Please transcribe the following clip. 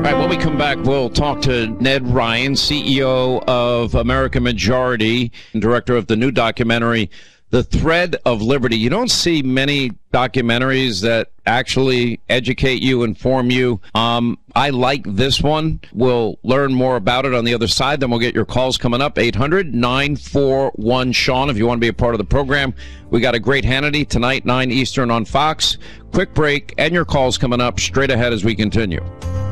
right, when we come back, we'll talk to Ned Ryan, CEO of American Majority and director of the new documentary, The Thread of Liberty. You don't see many documentaries that actually educate you, inform you. I like this one. We'll learn more about it on the other side. Then we'll get your calls coming up. 800-941-SEAN if you want to be a part of the program. We got a great Hannity tonight, 9 Eastern on Fox. Quick break and your calls coming up straight ahead as we continue.